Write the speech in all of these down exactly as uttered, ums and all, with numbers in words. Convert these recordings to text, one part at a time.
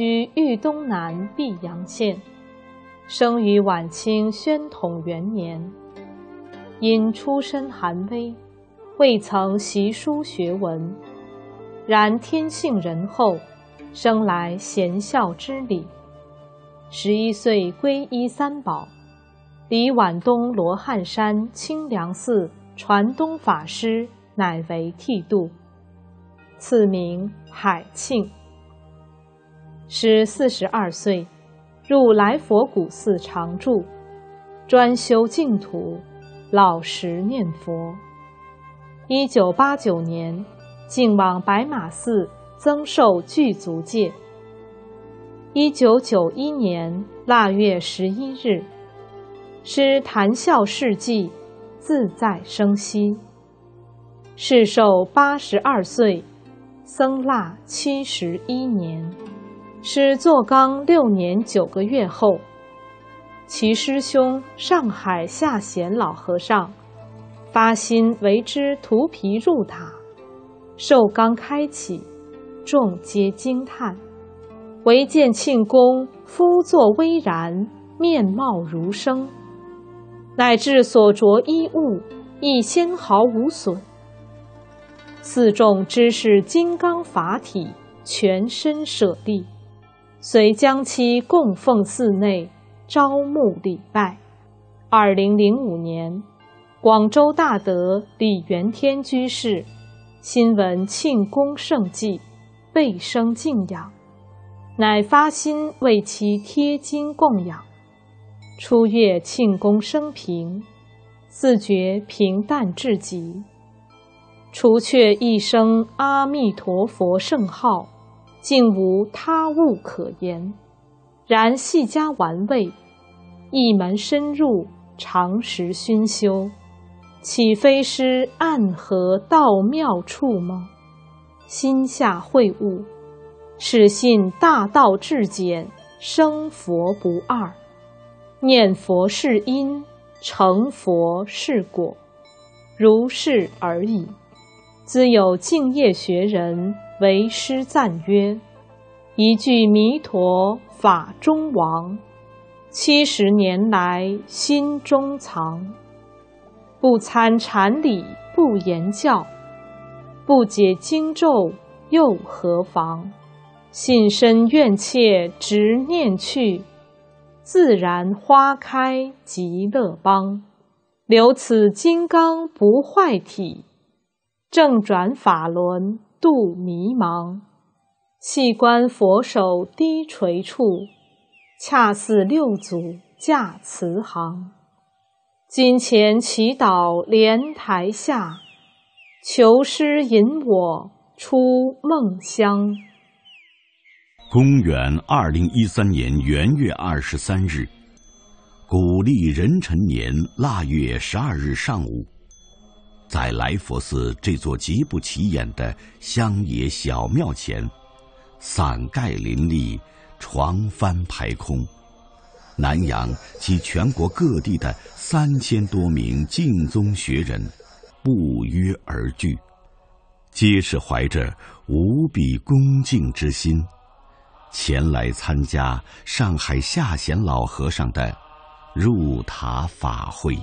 于豫东南泌阳县，生于晚清宣统元年。因出身寒微，未曾习书学文，然天性仁厚，生来贤孝之礼。十一岁皈依三宝，离皖东罗汉山清凉寺传东法师乃为剃度，赐名海庆。十四十二岁，入来佛古寺常住，专修净土，老实念佛。一九八九年，竟往白马寺增寿具足戒。一九九一年腊月十一日，师谈笑事迹，自在生息。世寿八十二岁，僧腊七十一年。师坐缸六年九个月后，其师兄上海下贤老和尚发心为之涂皮入塔，受缸开启，众皆惊叹，唯见庆公肤作微然，面貌如生，乃至所着衣物亦纤毫无损。寺众知是金刚法体，全身舍利，遂将其供奉寺内，招募礼拜。二零零五年，广州大德李元天居士新闻庆功盛迹，倍生敬仰，乃发心为其贴经供养。初阅庆功生平，自觉平淡至极，除却一声阿弥陀佛圣号，竟无他物可言。然细加玩味，一门深入，常时熏修，岂非师暗合道妙处吗？心下会悟，始信大道至简，生佛不二。念佛是因，成佛是果，如是而已。兹有净业学人为师赞曰：一句弥陀法中王，七十年来心中藏。不参禅理不言教，不解经咒又何妨？信身愿切直念去，自然花开极乐邦。留此金刚不坏体，正转法轮度迷茫。细观佛手低垂处，恰似六祖驾慈航。金钱祈祷莲台下，求师引我出梦乡。 公元二零一三年元月二十三日，古历壬辰年腊月十二日上午，在来佛寺这座极不起眼的乡野小庙前，伞盖林立，床幡排空，南洋及全国各地的三千多名净宗学人不约而聚，皆是怀着无比恭敬之心，前来参加上海下贤老和尚的入塔法会。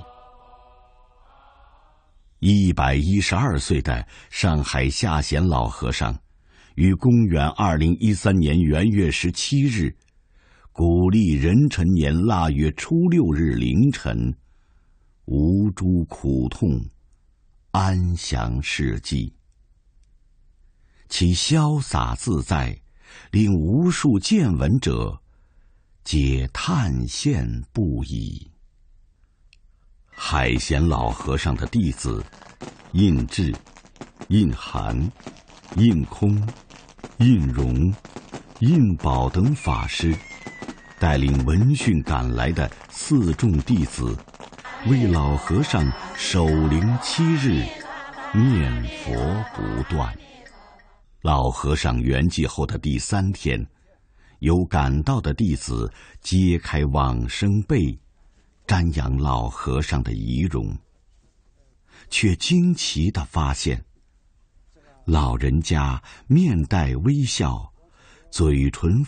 一百一十二岁的上海下贤老和尚，于公元二零一三年元月十七日，古历壬辰年腊月初六日凌晨，无诸苦痛，安详逝迹。其潇洒自在，令无数见闻者皆叹羡不已。海贤老和尚的弟子印智、印涵、印空、印容、印宝等法师，带领闻讯赶来的四众弟子，为老和尚守灵七日，念佛不断。老和尚圆寂后的第三天，有赶到的弟子揭开往生被，瞻仰老和尚的遗容，却惊奇地发现，老人家面带微笑，嘴唇